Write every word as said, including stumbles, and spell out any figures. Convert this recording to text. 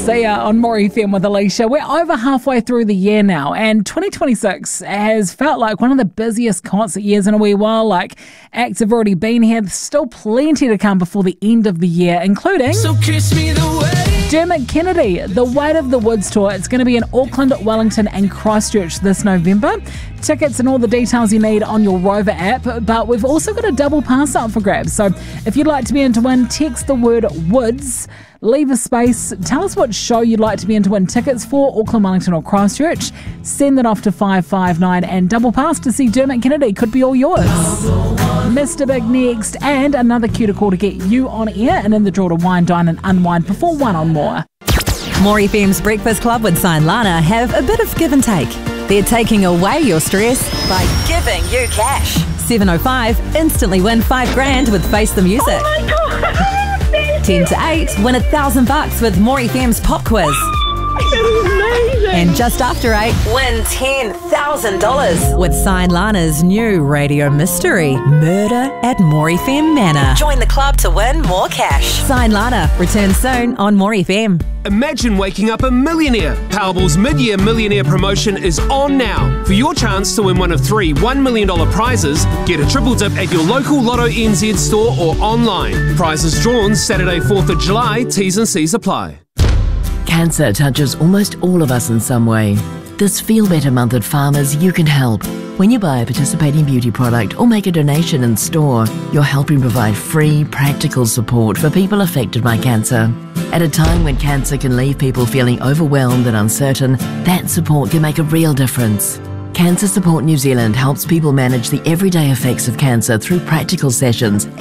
See ya on More F M with Alicia. We're over halfway through the year now, and twenty twenty-six has felt like one of the busiest concert years in a wee while. Like, acts have already been here. There's still plenty to come before the end of the year, including So kiss me the way. Dermot Kennedy, the Weight of the Woods tour. It's going to be in Auckland, Wellington and Christchurch this November. Tickets and all the details you need on your Rover app, but we've also got a double pass up for grabs. So if you'd like to be in to win, text the word Woods, leave a space, tell us what show you'd like to be in to win tickets for, Auckland, Wellington or Christchurch. Send that off to five five nine, and double pass to see Dermot Kennedy could be all yours. Mister Big next, and another cuter call to get you on air and in the draw to wine, dine and unwind before one on More. More F M's Breakfast Club with Sign Lana have a bit of give and take. They're taking away your stress by giving you cash. seven oh five, instantly win five grand with Face the Music. Oh my God! ten to eight, win a thousand bucks with More F M's Pop Quiz. That was amazing! And just after eight, win ten thousand dollars with Sign Lana's new radio mystery, Murder at More F M Manor. Join the club to win more cash. Sign Lana returns soon on More F M. Imagine waking up a millionaire. Powerball's mid-year millionaire promotion is on now. For your chance to win one of three one million dollars prizes, get a triple dip at your local Lotto N Z store or online. Prizes drawn Saturday fourth of July. T's and C's apply. Cancer touches almost all of us in some way. This Feel Better Month at Farmers, you can help. When you buy a participating beauty product or make a donation in store, you're helping provide free, practical support for people affected by cancer. At a time when cancer can leave people feeling overwhelmed and uncertain, that support can make a real difference. Cancer Support New Zealand helps people manage the everyday effects of cancer through practical sessions